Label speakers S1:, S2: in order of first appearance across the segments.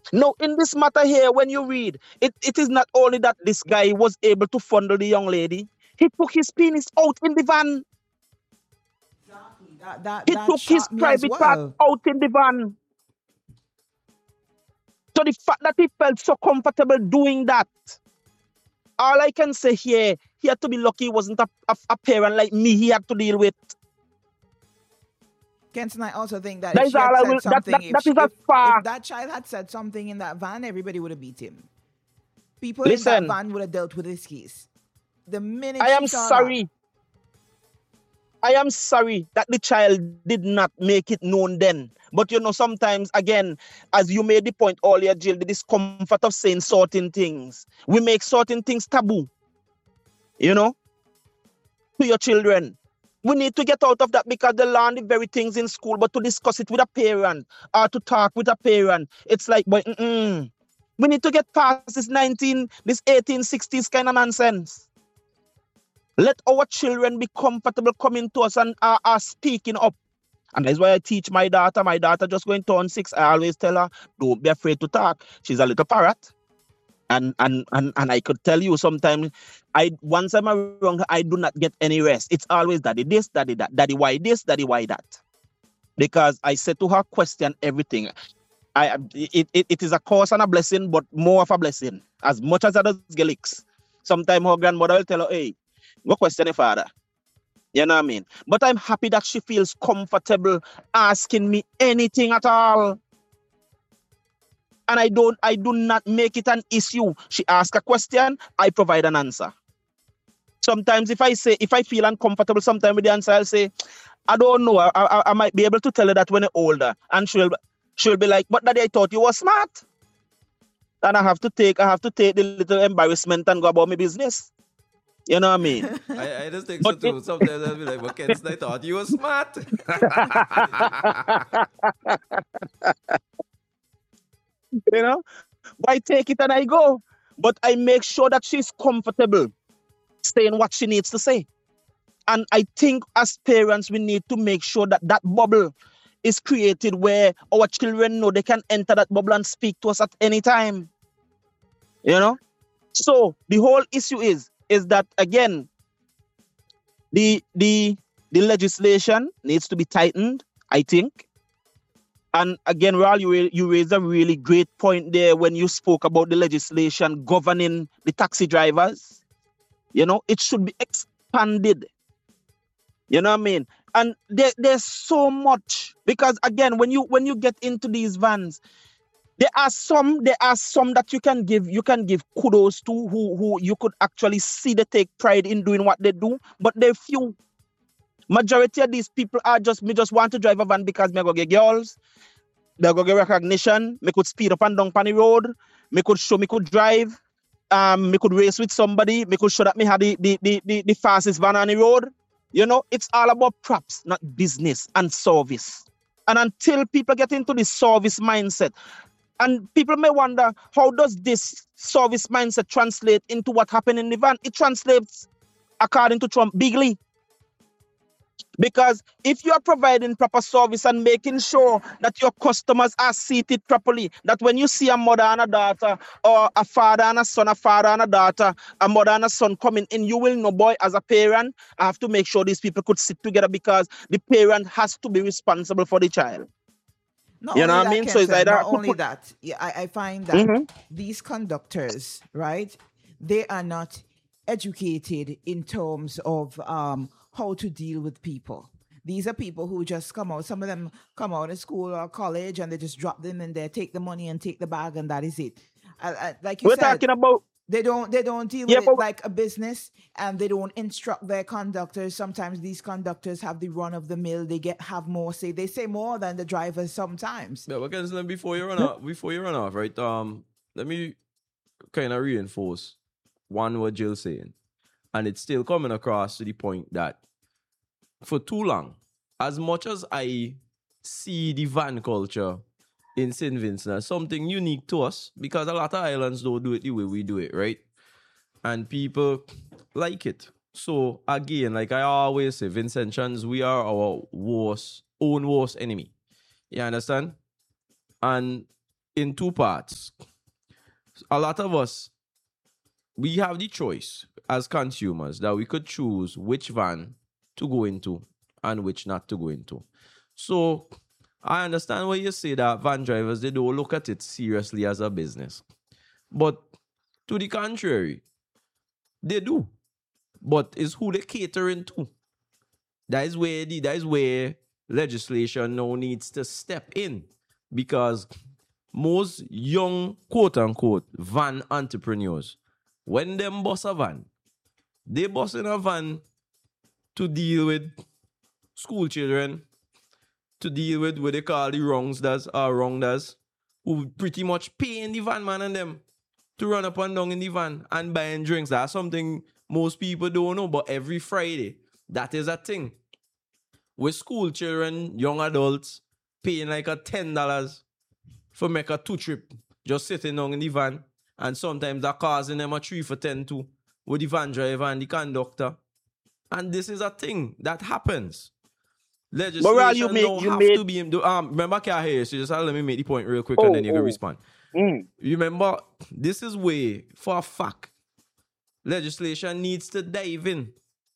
S1: Now, in this matter here, when you read, it is not only that this guy was able to fondle the young lady, he took his penis out in the van.
S2: Exactly. That
S1: He
S2: that
S1: took his
S2: shocked me as
S1: private part
S2: well.
S1: out in the van. So the fact that he felt so comfortable doing that, all I can say here, he had to be lucky he wasn't a parent like me he had to deal with.
S2: Kenton, I also think that if
S1: That is
S2: she
S1: all
S2: had
S1: I
S2: said
S1: will,
S2: something,
S1: that is as
S2: if
S1: far.
S2: that child had said something in that van, everybody would have beat him. People in that
S1: Listen,
S2: van would have dealt with this case. The minute
S1: I
S2: she
S1: am
S2: saw that,
S1: sorry. I am sorry that the child did not make it known then. But sometimes, again, as you made the point earlier, Jill, the discomfort of saying certain things. We make certain things taboo, you know, to your children. We need to get out of that because they learn the very things in school, but to discuss it with a parent or to talk with a parent, it's like, boy, we need to get past this 1860s kind of nonsense. Let our children be comfortable coming to us and are speaking up. And that's why I teach my daughter. My daughter just going to turn 6. I always tell her, don't be afraid to talk. She's a little parrot. And I could tell you sometimes once I'm around her, I do not get any rest. It's always daddy this, daddy that, daddy why this, daddy why that. Because I said to her question everything. It is a curse and a blessing, but more of a blessing. As much as others get licks. Sometimes her grandmother will tell her, hey, go question your father. You know what I mean? But I'm happy that she feels comfortable asking me anything at all. And I do not make it an issue. She asks a question, I provide an answer. Sometimes if I feel uncomfortable sometimes with the answer, I'll say, I don't know. I might be able to tell her that when you're older. And she'll be like, but daddy, I thought you were smart. And I have to take the little embarrassment and go about my business. You know what I mean?
S3: I just think so
S1: But it
S3: too. Sometimes I'll be like, but Ken, I thought you were smart.
S1: you know, why take it and I go? But I make sure that she's comfortable saying what she needs to say. And I think as parents, we need to make sure that that bubble is created where our children know they can enter that bubble and speak to us at any time. You know? So the whole issue is that again, the legislation needs to be tightened, I think. And again, Ral, you raised a really great point there when you spoke about the legislation governing the taxi drivers. It should be expanded. You know what I mean? And there's so much because again, when you get into these vans, there are some that you can give kudos to who you could actually see they take pride in doing what they do, but they're few. Majority of these people are just me just want to drive a van because me go get girls, they go get recognition, me could speed up and down on the road, me could show me could drive, me could race with somebody, me could show that me had the fastest van on the road. It's all about props, not business and service. And until people get into the service mindset, and people may wonder, how does this service mindset translate into what happened in the van? It translates, according to Trump, bigly. Because if you are providing proper service and making sure that your customers are seated properly, that when you see a mother and a daughter, or a father and a son, a father and a daughter, a mother and a son coming in, you will know, boy, as a parent, I have to make sure these people could sit together because the parent has to be responsible for the child.
S2: not
S1: You know
S2: only
S1: what I
S2: that,
S1: mean? So it's
S2: Kenton,
S1: either
S2: not
S1: to
S2: only
S1: put.
S2: that, yeah, I find that
S1: Mhm.
S2: these conductors, right, they are not educated in terms of how to deal with people. These are people who just come out. Some of them come out of school or college and they just drop them in there, take the money and take the bag, and that is it. Like you
S1: We're
S2: said,
S1: talking about.
S2: they don't deal with
S1: Yeah,
S2: it
S1: but
S2: like a business, and they don't instruct their conductors. Sometimes these conductors have the run of the mill. Have more say. They say more than the drivers sometimes.
S3: Yeah, but Ken, before you run off, right? Let me kind of reinforce what Jill's saying. And it's still coming across to the point that for too long, as much as I see the van culture in St. Vincent as something unique to us, because a lot of islands don't do it the way we do it, right? And people like it. So again, like I always say, Vincentians, we are our own worst enemy. You understand? And in two parts. A lot of us, we have the choice as consumers that we could choose which van to go into and which not to go into. So I understand when you say that van drivers, they don't look at it seriously as a business. But to the contrary, they do. But it's who they catering to. That is where legislation now needs to step in, because most young quote unquote van entrepreneurs, when them boss a van, they boss in a van to deal with school children, to deal with what they call the wrongdoers, who pretty much paying the van man and them to run up and down in the van and buying drinks. That's something most people don't know, but every Friday, that is a thing. With school children, young adults, paying like a $10 for make a 2 trip, just sitting down in the van, and sometimes they're causing them a 3 for 10 too, with the van driver and the conductor. And this is a thing that happens. Legislation to be... remember, Kaya, so just let me make the point real quick and then you can respond. Remember, this is where, for a fact, legislation needs to dive in.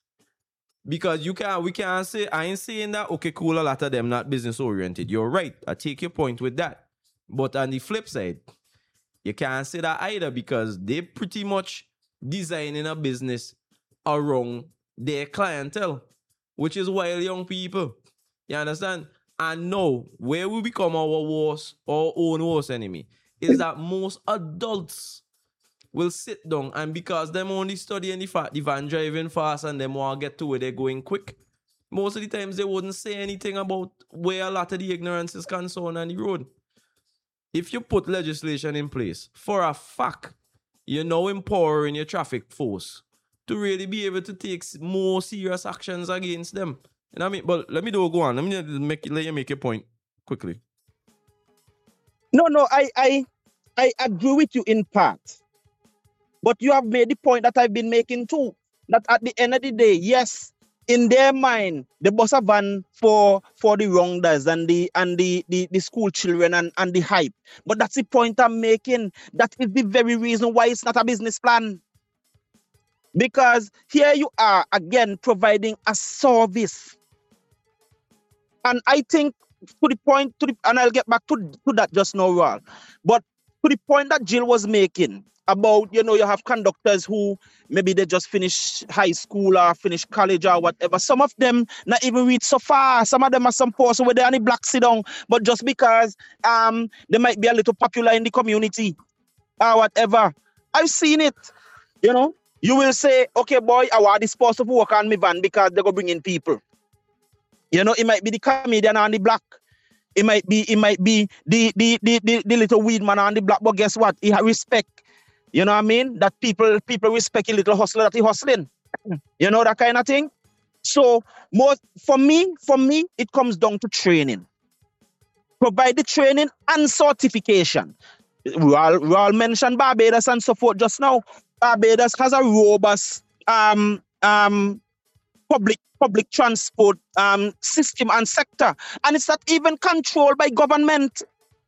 S3: Because we can't say, I ain't saying that, okay, cool, a lot of them not business oriented. You're right. I take your point with that. But on the flip side, you can't say that either, because they pretty much designing a business around their clientele, which is wild young people. You understand? And now, where we become our own worst enemy is that most adults will sit down, and because them only studying the van driving fast and them want to get to where they're going quick, most of the times they wouldn't say anything about where a lot of the ignorance is concerned on the road. If you put legislation in place, for a fact, you're now empowering your traffic force to really be able to take more serious actions against them. You know what I mean? But let me go on. Let you make your point quickly.
S1: No, I agree with you in part. But you have made the point that I've been making too. That at the end of the day, yes, in their mind, the bus a van for the wrongdoers and the school children and the hype. But that's the point I'm making. That is the very reason why it's not a business plan. Because here you are again providing a service. And I think to the point, and I'll get back to that just now, Raul. But to the point that Jill was making about, you have conductors who maybe they just finish high school or finish college or whatever. Some of them not even reach so far. Some of them are some person where they're on the block sit down, but just because they might be a little popular in the community or whatever. I've seen it, You will say, okay, boy, I want this person to work on my van because they're going to bring in people. It might be the comedian on the block. It might be the little weed man on the block, but guess what? He has respect. You know what I mean? That people respect a little hustler that he hustling. That kind of thing. So for me, it comes down to training. Provide the training and certification. We all mentioned Barbados and so forth just now. Barbados has a robust public transport system and sector, and it's not even controlled by government.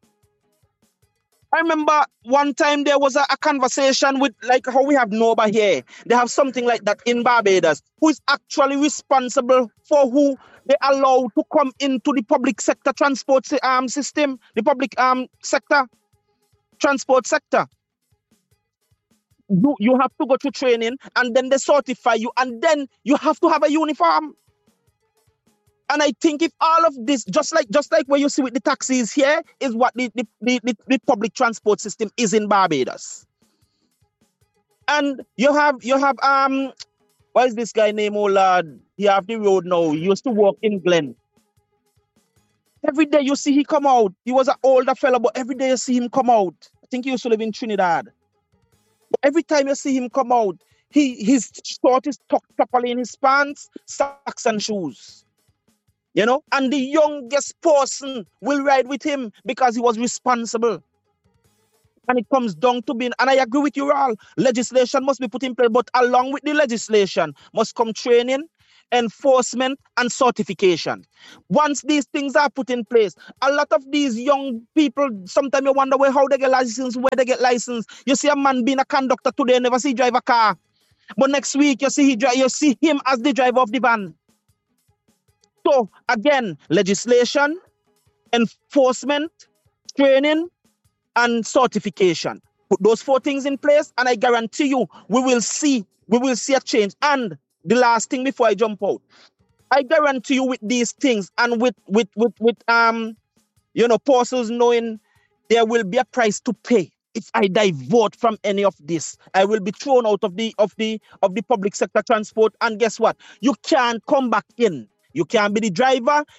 S1: I remember one time there was a conversation with, like how we have NOBA here. They have something like that in Barbados, who is actually responsible for who they allow to come into the public sector transport system, the public sector transport sector. You have to go to training, and then they certify you, and then you have to have a uniform. And I think if all of this, just like what you see with the taxis here, is what the public transport system is in Barbados. And you have what is this guy name? Oh lad, he have the road now. He used to work in Glen. Every day you see he come out. He was an older fellow, but every day you see him come out. I think he used to live in Trinidad. But every time you see him come out, his short is tucked properly in his pants, socks and shoes. And the youngest person will ride with him because he was responsible. And it comes down to being, and I agree with you all, legislation must be put in place, but along with the legislation must come training, enforcement, and certification. Once these things are put in place, a lot of these young people, sometimes you wonder how they get license, where they get license. You see a man being a conductor today, never see drive a car. But next week, you see him as the driver of the van. So, again, legislation, enforcement, training, and certification. Put those 4 things in place, and I guarantee you, we will see a change. And the last thing before I jump out, I guarantee you with these things and with parcels knowing there will be a price to pay. If I divert from any of this, I will be thrown out of the public sector transport. And guess what? You can't come back in. You can't be the driver.